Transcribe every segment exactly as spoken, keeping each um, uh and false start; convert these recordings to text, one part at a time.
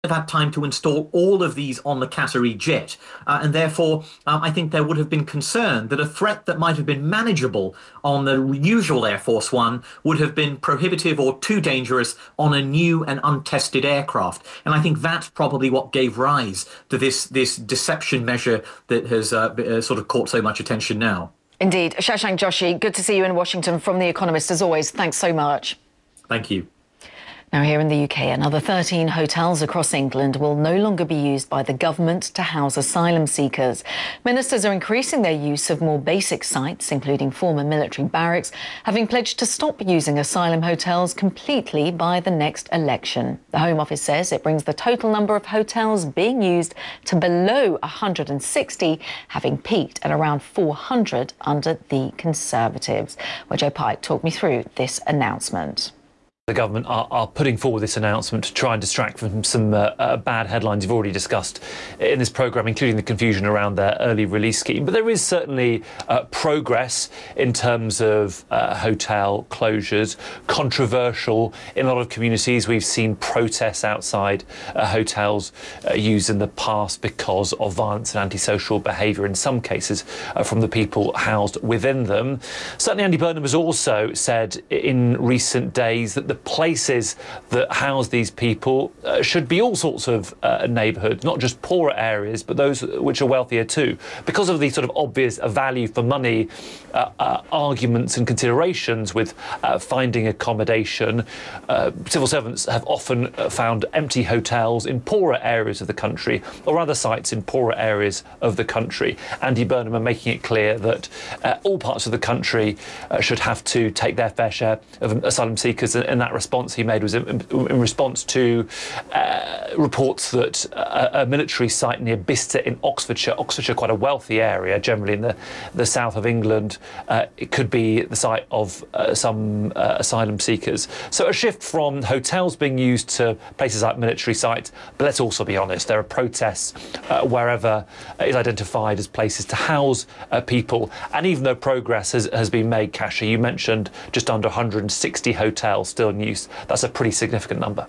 have had time to install all of these on the Qatari jet. Uh, and therefore, um, I think there would have been concern that a threat that might have been manageable on the usual Air Force One would have been prohibitive or too dangerous on a new and untested aircraft. And I think that's probably what gave rise to this, this deception measure that has uh, uh, sort of caught so much attention now. Indeed. Shashank Joshi, good to see you in Washington from The Economist as always. Thanks so much. Thank you. Now, here in the U K, another thirteen hotels across England will no longer be used by the government to house asylum seekers. Ministers are increasing their use of more basic sites, including former military barracks, having pledged to stop using asylum hotels completely by the next election. The Home Office says it brings the total number of hotels being used to below one hundred sixty, having peaked at around four hundred under the Conservatives. Well, Joe Pike talked me through this announcement. The government are, are putting forward this announcement to try and distract from some uh, uh, bad headlines you've already discussed in this programme, including the confusion around their early release scheme. But there is certainly uh, progress in terms of uh, hotel closures, controversial in a lot of communities. We've seen protests outside uh, hotels uh, used in the past because of violence and antisocial behaviour, in some cases uh, from the people housed within them. Certainly Andy Burnham has also said in recent days that the places that house these people uh, should be all sorts of uh, neighbourhoods, not just poorer areas, but those which are wealthier too. Because of the sort of obvious value for money uh, uh, arguments and considerations with uh, finding accommodation, uh, civil servants have often found empty hotels in poorer areas of the country or other sites in poorer areas of the country. Andy Burnham are making it clear that uh, all parts of the country uh, should have to take their fair share of asylum seekers, and, and that response he made was in, in response to uh, reports that a, a military site near Bicester in Oxfordshire, Oxfordshire quite a wealthy area, generally in the, the south of England, uh, it could be the site of uh, some uh, asylum seekers. So a shift from hotels being used to places like military sites, but let's also be honest, there are protests uh, wherever is identified as places to house uh, people, and even though progress has, has been made, Kasia, you mentioned just under one hundred sixty hotels still in use. That's a pretty significant number.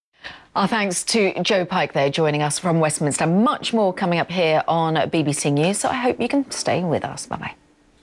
Our thanks to Joe Pike there joining us from Westminster. Much more coming up here on B B C News, so I hope you can stay with us. Bye-bye.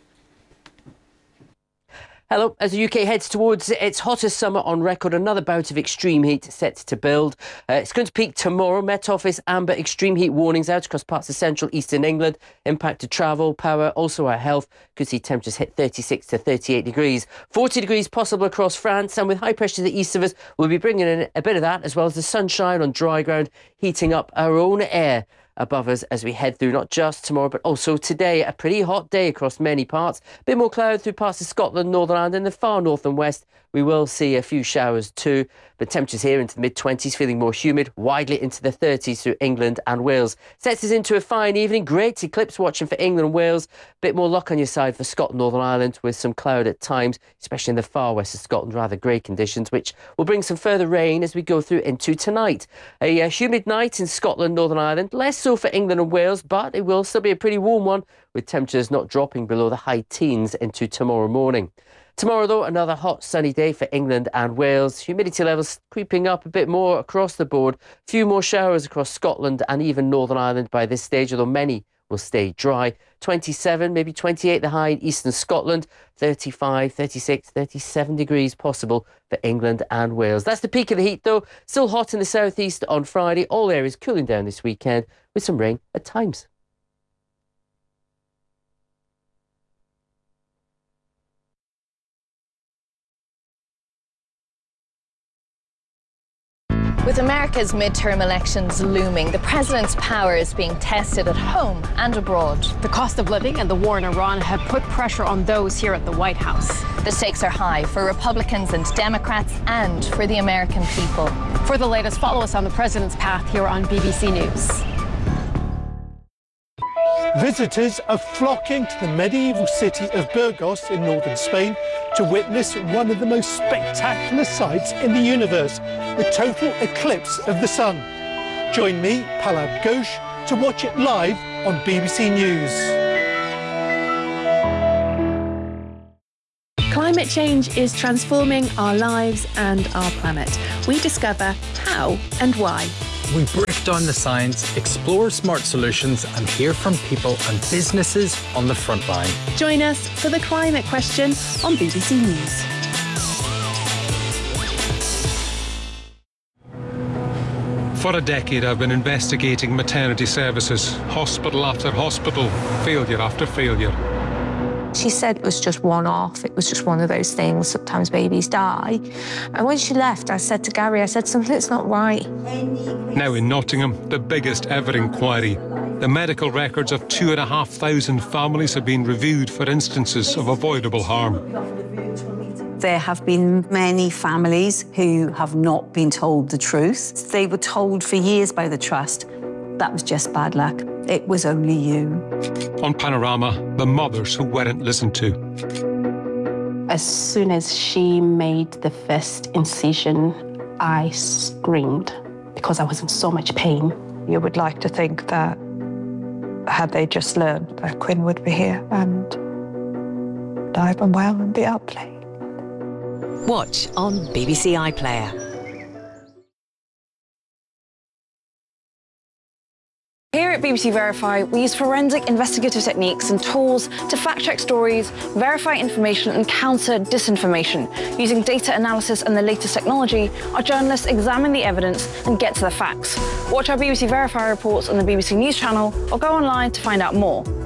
Hello. As the U K heads towards its hottest summer on record, another bout of extreme heat set to build. Uh, it's going to peak tomorrow. Met Office amber extreme heat warnings out across parts of central eastern England. Impact to travel, power, also our health. Could see temperatures hit thirty-six to thirty-eight degrees. forty degrees possible across France, and with high pressure to the east of us, we'll be bringing in a bit of that, as well as the sunshine on dry ground, heating up our own air above us as we head through not just tomorrow but also today. A pretty hot day across many parts. A bit more cloud through parts of Scotland, Northern Ireland and the far north and west. We will see a few showers too, but temperatures here into the mid twenties, feeling more humid, widely into the thirties through England and Wales. Sets us into a fine evening. Great eclipse watching for England and Wales. Bit more luck on your side for Scotland, Northern Ireland, with some cloud at times, especially in the far west of Scotland. Rather grey conditions, which will bring some further rain as we go through into tonight. A uh, humid night in Scotland, Northern Ireland. Less so for England and Wales, but it will still be a pretty warm one, with temperatures not dropping below the high teens into tomorrow morning. Tomorrow, though, another hot sunny day for England and Wales. Humidity levels creeping up a bit more across the board. A few more showers across Scotland and even Northern Ireland by this stage, although many will stay dry. twenty-seven, maybe twenty-eight the high in eastern Scotland. thirty-five, thirty-six, thirty-seven degrees possible for England and Wales. That's the peak of the heat, though. Still hot in the southeast on Friday. All areas cooling down this weekend with some rain at times. With America's midterm elections looming, the president's power is being tested at home and abroad. The cost of living and the war in Iran have put pressure on those here at the White House. The stakes are high for Republicans and Democrats and for the American people. For the latest, follow us on the president's path here on B B C News. Visitors are flocking to the medieval city of Burgos in northern Spain to witness one of the most spectacular sights in the universe, the total eclipse of the sun. Join me, Palab Ghosh, to watch it live on B B C News. Climate change is transforming our lives and our planet. We discover how and why we break down the science, explore smart solutions and hear from people and businesses on the front line. Join us for The Climate Question on B B C News. For a decade, I've been investigating maternity services, hospital after hospital, failure after failure. She said it was just one-off. It was just one of those things. Sometimes babies die. And when she left, I said to Gary, I said, something's not right. Now in Nottingham, the biggest ever inquiry. The medical records of two and a half thousand families have been reviewed for instances of avoidable harm. There have been many families who have not been told the truth. They were told for years by the Trust that was just bad luck. It was only you. On Panorama, the mothers who weren't listened to. As soon as she made the first incision, I screamed because I was in so much pain. You would like to think that had they just learned that Quinn would be here and alive and well and be out playing. Watch on B B C iPlayer. Here at B B C Verify, we use forensic investigative techniques and tools to fact-check stories, verify information and counter disinformation. Using data analysis and the latest technology, our journalists examine the evidence and get to the facts. Watch our B B C Verify reports on the B B C News channel or go online to find out more.